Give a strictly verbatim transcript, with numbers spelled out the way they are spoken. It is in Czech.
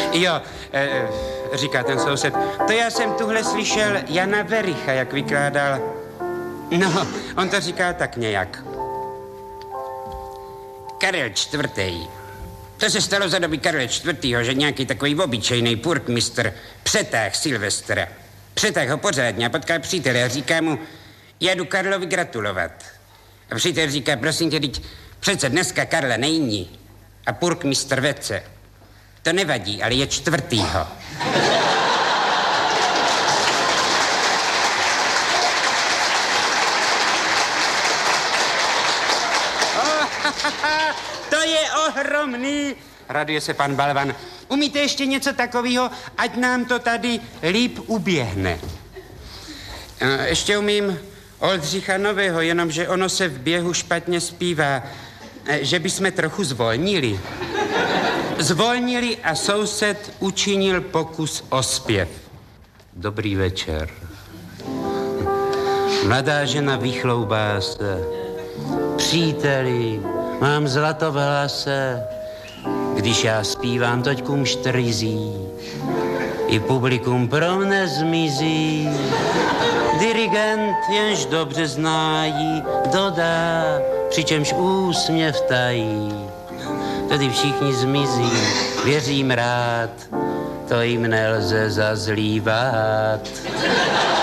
Jo, e, říká ten soused, to já jsem tuhle slyšel Jana Vericha, jak vykládal. No, on to říká tak nějak. Karel čtvrtý. To se stalo za doby Karla čtvrtého, že nějaký takový obyčejný purkmistr přetáh Silvestra. Přetáh ho pořádně a potkal přítele a říká mu, já jdu Karlovi gratulovat. A přítel říká, prosím tě, teď přece dneska Karla není a purkmistr vece. To nevadí, ale je čtvrtýho. To je ohromný, raduje se pan Balvan. Umíte ještě něco takového, ať nám to tady líp uběhne. A ještě umím Oldřicha Nového, jenomže ono se v běhu špatně zpívá, že bychom trochu zvolnili. Zvolnili a soused učinil pokus o zpěv. Dobrý večer. Mladá žena vychloubá se. Příteli, mám zlato v hlase, když já zpívám, toďkum štrizí. I publikum pro mne zmizí. Dirigent, jenž dobře znájí, dodá, přičemž úsměv tají. Tedy všichni zmizí, věřím rád, to jim nelze zazlívat.